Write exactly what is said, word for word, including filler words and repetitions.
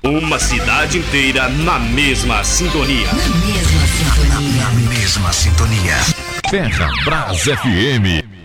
Uma cidade inteira na mesma sintonia. Na mesma sintonia. Na mesma sintonia. Ferrabras F M.